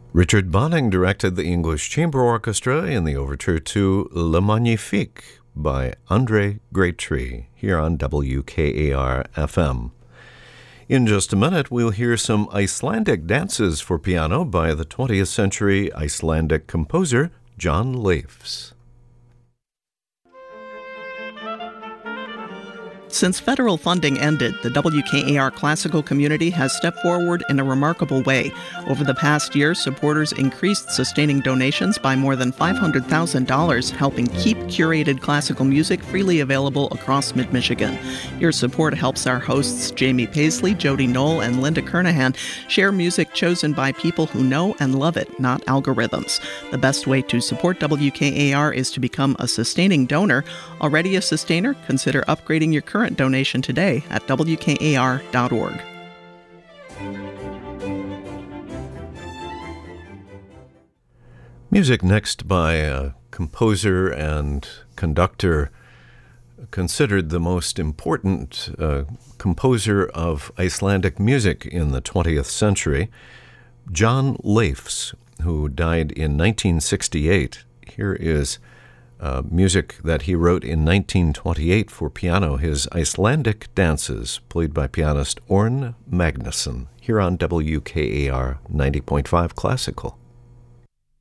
Richard Bonning directed the English Chamber Orchestra in the overture to Le Magnifique by André Greattree here on WKAR-FM. In just a minute, we'll hear some Icelandic dances for piano by the 20th century Icelandic composer John Leifs. Since federal funding ended, the WKAR classical community has stepped forward in a remarkable way. Over the past year, supporters increased sustaining donations by more than $500,000, helping keep curated classical music freely available across mid-Michigan. Your support helps our hosts Jamie Paisley, Jody Knoll, and Linda Kernahan share music chosen by people who know and love it, not algorithms. The best way to support WKAR is to become a sustaining donor. Already a sustainer? Consider upgrading your current donation today at WKAR.org. Music next by a composer and conductor considered the most important composer of Icelandic music in the 20th century, John Leifs, who died in 1968. Here is music that he wrote in 1928 for piano, his Icelandic Dances, played by pianist Orn Magnusson, here on WKAR 90.5 Classical.